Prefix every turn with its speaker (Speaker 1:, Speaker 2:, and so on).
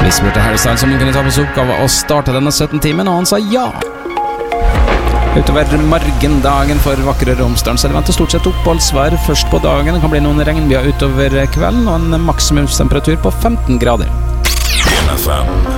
Speaker 1: Vi spurte Harry Styles om han kunne ta på seg oppgave å starte denne 17-timen, og han sa ja. Utover morgendagen for vakre Romsdalen så det venter stort sett oppholdsvær først på dagen. Det kan bli noen regnbyger utover kvelden og en maksimumstemperatur på 15 grader.
Speaker 2: NFM